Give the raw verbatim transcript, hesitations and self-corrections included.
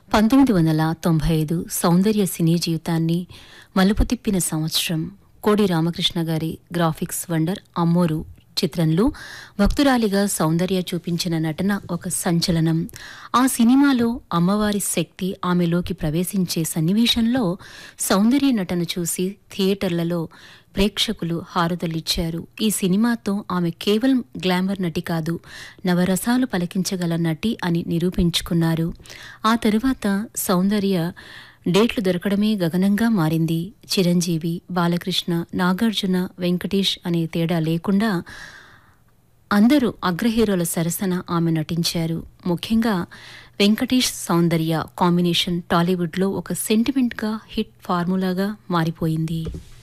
పంతొమ్మిది వందల తొంభై ఐదు సౌందర్య సినీ జీవితాన్ని మలుపు తిప్పిన సంవత్సరం. కోడి రామకృష్ణ గారి గ్రాఫిక్స్ వండర్ అమ్మోరు చిత్రంలో భక్తురాలిగా సౌందర్య చూపించిన నటన ఒక సంచలనం. ఆ సినిమాలో అమ్మవారి శక్తి ఆమెలోకి ప్రవేశించే సన్నివేశంలో సౌందర్య నటన చూసి థియేటర్లలో ప్రేక్షకులు హారతలిచ్చారు. ఈ సినిమాతో ఆమె కేవలం గ్లామర్ నటి కాదు, నవరసాలు పలికించగల నటి అని నిరూపించుకున్నారు. ఆ తరువాత సౌందర్య డేట్లు దొరకడమే గగనంగా మారింది. చిరంజీవి, బాలకృష్ణ, నాగార్జున, వెంకటేష్ అనే తేడా లేకుండా అందరూ అగ్రహీరోల సరసన ఆమె నటించారు. ముఖ్యంగా వెంకటేష్ సౌందర్య కాంబినేషన్ టాలీవుడ్లో ఒక సెంటిమెంట్గా హిట్ ఫార్ములాగా మారిపోయింది.